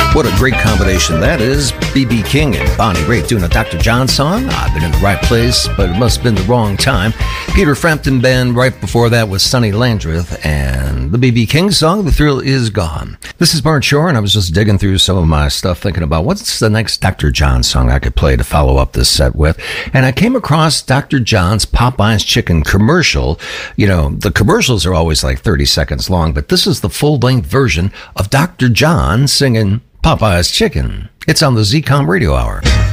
What a great combination that is. B.B. King and Bonnie Raitt doing a Dr. John song. I've been in the right place, but it must have been the wrong time. Peter Frampton Band right before that was Sonny Landreth and the B.B. King song, The Thrill Is Gone. This is Bart Shore, and I was just digging through some of my stuff thinking about what's the next Dr. John song I could play to follow up this set with. And I came across Dr. John's Popeye's Chicken commercial. You know, the commercials are always like 30 seconds long, but this is the full-length version of Dr. John singing Popeye's Chicken. It's on the ZCOM Radio Hour.